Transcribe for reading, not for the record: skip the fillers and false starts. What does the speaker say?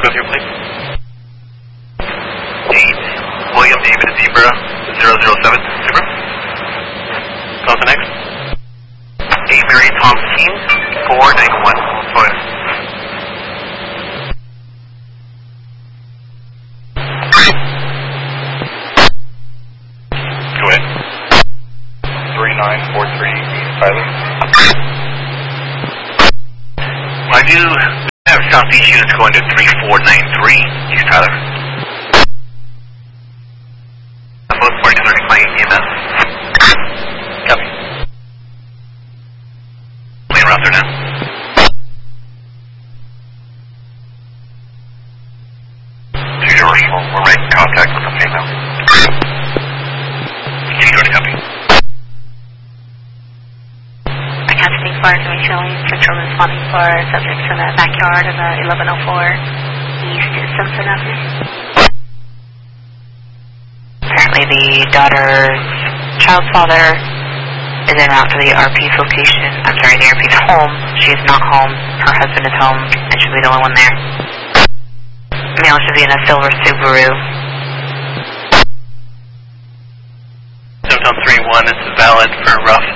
go through, please. 8 William David Zebra 007 Zebra. Call the next. 8 Mary Thompson 491 Florida. Go ahead. 3943 East Tyler. I do have Southeast units going to 3493 East Tyler. Both parties are declining EMS. Copy. Main route there now. We're making contact with the female. Can you go to copy? Casting fire to showing central responding for subjects in the backyard of 1104 East Simpson Avenue. Apparently the daughter's child's father is en route to the RP's location. I'm sorry, the RP's home. She is not home. Her husband is home and should be the only one there. Male should be in a silver Subaru. 731, it's valid for rough